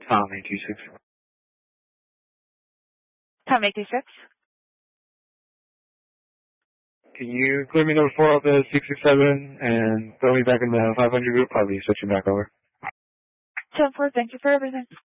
Tom 826. Tom 826. Can you clear me number 4 off the 667 and throw me back in the 500 group? I'll be switching back over. 10-4, thank you for everything.